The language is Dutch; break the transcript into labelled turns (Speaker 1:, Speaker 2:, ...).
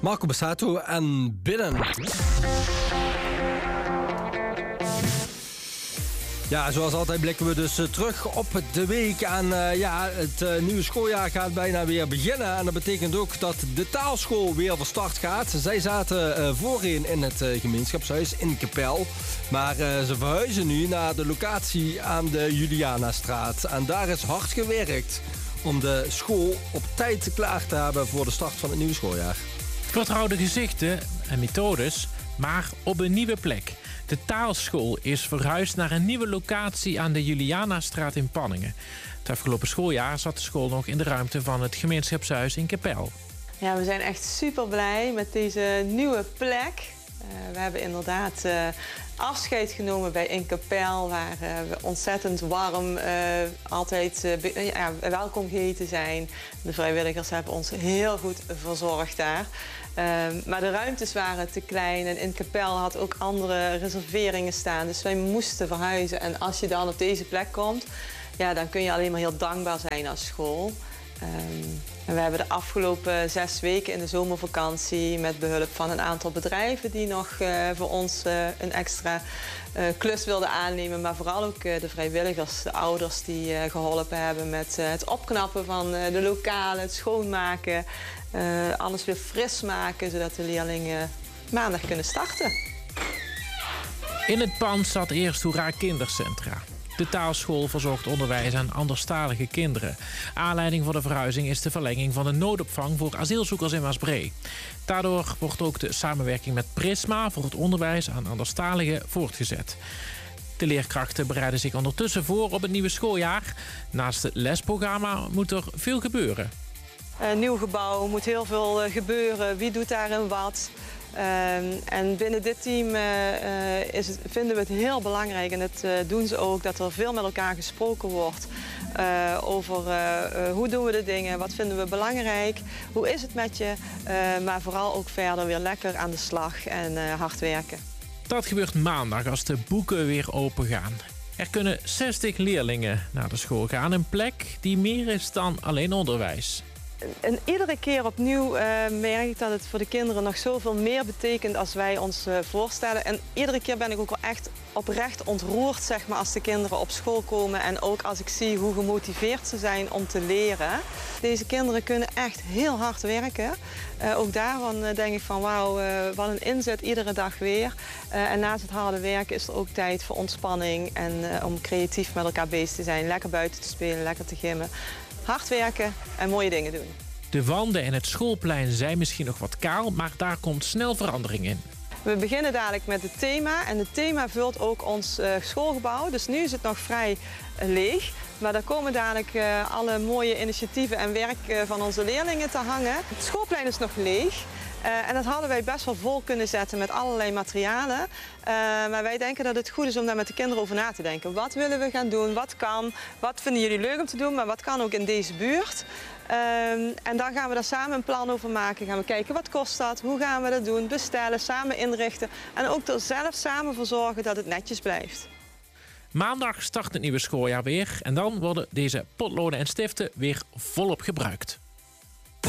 Speaker 1: Marco Bassato en Binnen. Ja, zoals altijd blikken we dus terug op de week. En het nieuwe schooljaar gaat bijna weer beginnen. En dat betekent ook dat de taalschool weer van start gaat. Zij zaten voorheen in het gemeenschapshuis in Kapel. Maar ze verhuizen nu naar de locatie aan de Julianastraat. En daar is hard gewerkt om de school op tijd klaar te hebben voor de start van het nieuwe schooljaar.
Speaker 2: Vertrouwde gezichten en methodes, maar op een nieuwe plek. De taalschool is verhuisd naar een nieuwe locatie aan de Julianastraat in Panningen. Het afgelopen schooljaar zat de school nog in de ruimte van het gemeenschapshuis in Kapel.
Speaker 3: Ja, we zijn echt super blij met deze nieuwe plek. We hebben inderdaad afscheid genomen bij In Kapel, waar we ontzettend warm altijd welkom geheten zijn. De vrijwilligers hebben ons heel goed verzorgd daar. Maar de ruimtes waren te klein en In Kapel had ook andere reserveringen staan. Dus wij moesten verhuizen. En als je dan op deze plek komt, ja, dan kun je alleen maar heel dankbaar zijn als school. En we hebben de afgelopen 6 weken in de zomervakantie met behulp van een aantal bedrijven die nog voor ons een extra klus wilden aannemen. Maar vooral ook de vrijwilligers, de ouders die geholpen hebben met het opknappen van de lokalen, het schoonmaken. Alles weer fris maken, zodat de leerlingen maandag kunnen starten.
Speaker 2: In het pand zat eerst Hoera Kindercentra. De taalschool verzorgt onderwijs aan anderstalige kinderen. Aanleiding voor de verhuizing is de verlenging van de noodopvang voor asielzoekers in Maasbree. Daardoor wordt ook de samenwerking met Prisma voor het onderwijs aan anderstaligen voortgezet. De leerkrachten bereiden zich ondertussen voor op het nieuwe schooljaar. Naast het lesprogramma moet er veel gebeuren.
Speaker 3: Nieuw gebouw, moet heel veel gebeuren. Wie doet daarin wat? En binnen dit team vinden we het heel belangrijk, en dat doen ze ook, dat er veel met elkaar gesproken wordt over hoe doen we de dingen, wat vinden we belangrijk, hoe is het met je, maar vooral ook verder weer lekker aan de slag en hard werken.
Speaker 2: Dat gebeurt maandag als de boeken weer open gaan. Er kunnen 60 leerlingen naar de school gaan, een plek die meer is dan alleen onderwijs.
Speaker 3: En iedere keer opnieuw merk ik dat het voor de kinderen nog zoveel meer betekent als wij ons voorstellen. En iedere keer ben ik ook wel echt oprecht ontroerd, zeg maar, als de kinderen op school komen. En ook als ik zie hoe gemotiveerd ze zijn om te leren. Deze kinderen kunnen echt heel hard werken. Ook daarvan denk ik van wauw, wat een inzet iedere dag weer. En naast het harde werken is er ook tijd voor ontspanning en om creatief met elkaar bezig te zijn. Lekker buiten te spelen, lekker te gimmen. Hard werken en mooie dingen doen.
Speaker 2: De wanden en het schoolplein zijn misschien nog wat kaal, maar daar komt snel verandering in.
Speaker 3: We beginnen dadelijk met het thema en het thema vult ook ons schoolgebouw. Dus nu is het nog vrij leeg, maar daar komen dadelijk alle mooie initiatieven en werk van onze leerlingen te hangen. Het schoolplein is nog leeg. En dat hadden wij best wel vol kunnen zetten met allerlei materialen. Maar wij denken dat het goed is om daar met de kinderen over na te denken. Wat willen we gaan doen? Wat kan? Wat vinden jullie leuk om te doen? Maar wat kan ook in deze buurt? En dan gaan we daar samen een plan over maken. Gaan we kijken wat kost dat? Hoe gaan we dat doen? Bestellen, samen inrichten. En ook er zelf samen voor zorgen dat het netjes blijft.
Speaker 2: Maandag start het nieuwe schooljaar weer. En dan worden deze potloden en stiften weer volop gebruikt.